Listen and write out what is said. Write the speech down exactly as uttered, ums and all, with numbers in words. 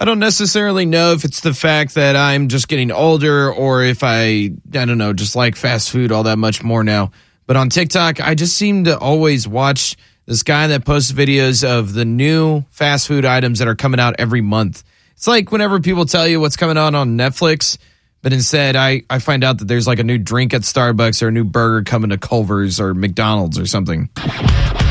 I don't necessarily know if it's the fact that I'm just getting older or if I, I don't know, just like fast food all that much more now. But on TikTok, I just seem to always watch this guy that posts videos of the new fast food items that are coming out every month. It's like whenever people tell you what's coming out on Netflix, but instead I, I find out that there's like a new drink at Starbucks or a new burger coming to Culver's or McDonald's or something.